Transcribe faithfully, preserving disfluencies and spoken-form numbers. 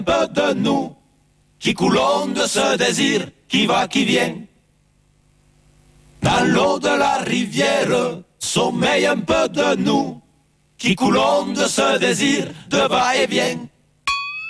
peu de nous, qui coulons de ce désir qui va, qui vient. Dans l'eau de la rivière, sommeille un peu de nous, qui coulons de ce désir de va-et-vient.